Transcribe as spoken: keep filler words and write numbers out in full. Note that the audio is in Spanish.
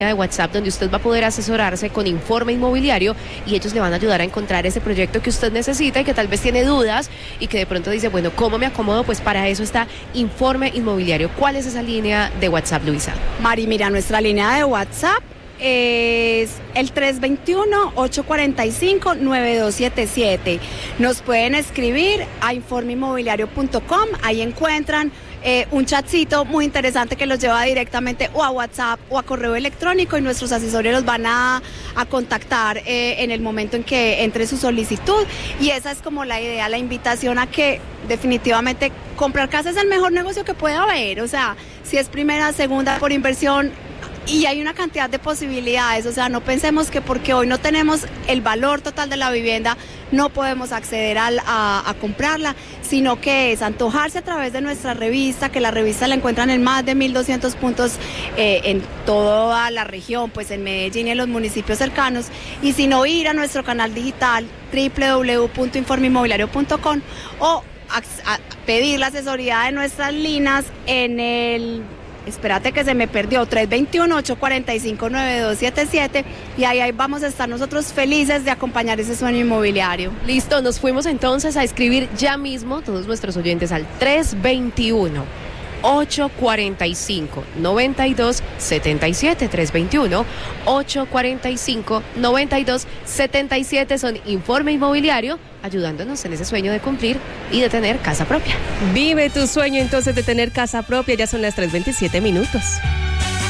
de WhatsApp donde usted va a poder asesorarse con Informe Inmobiliario y ellos le van a ayudar a encontrar ese proyecto que usted necesita y que tal vez tiene dudas y que de pronto dice, bueno, ¿cómo me acomodo? Pues para eso está Informe Inmobiliario. ¿Cuál es esa línea de WhatsApp, Luisa? Mari, mira, nuestra línea de WhatsApp es el tres dos uno, ocho cuatro cinco, nueve dos siete siete. Nos pueden escribir a informe inmobiliario punto com, ahí encuentran Eh, un chatcito muy interesante que los lleva directamente o a WhatsApp o a correo electrónico y nuestros asesores los van a, a contactar eh, en el momento en que entre su solicitud, y esa es como la idea, la invitación a que definitivamente comprar casa es el mejor negocio que puede haber, o sea, si es primera, segunda, por inversión, y hay una cantidad de posibilidades, o sea, no pensemos que porque hoy no tenemos el valor total de la vivienda no podemos acceder al, a, a comprarla, sino que es antojarse a través de nuestra revista, que la revista la encuentran en más de mil doscientos puntos eh, en toda la región, pues en Medellín y en los municipios cercanos, y si no, ir a nuestro canal digital doble u doble u doble u punto informe inmobiliario punto com o a, a pedir la asesoría de nuestras líneas en el... Espérate que se me perdió, tres dos uno, ocho cuatro cinco, nueve dos siete siete, y ahí, ahí vamos a estar nosotros felices de acompañar ese sueño inmobiliario. Listo, nos fuimos entonces a escribir ya mismo todos nuestros oyentes al tres dos uno, ocho cuatro cinco, nueve dos siete siete, tres dos uno, ocho cuatro cinco, nueve dos siete siete. Son Informe Inmobiliario, ayudándonos en ese sueño de cumplir y de tener casa propia. Vive tu sueño entonces de tener casa propia, ya son las tres veintisiete minutos.